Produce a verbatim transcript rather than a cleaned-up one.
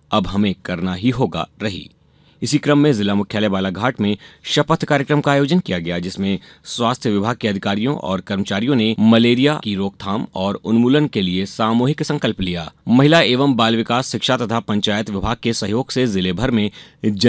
अब हमें करना ही होगा रही। इसी क्रम में जिला मुख्यालय बालाघाट में शपथ कार्यक्रम का आयोजन किया गया, जिसमें स्वास्थ्य विभाग के अधिकारियों और कर्मचारियों ने मलेरिया की रोकथाम और उन्मूलन के लिए सामूहिक संकल्प लिया। महिला एवं बाल विकास, शिक्षा तथा पंचायत विभाग के सहयोग से जिले भर में जन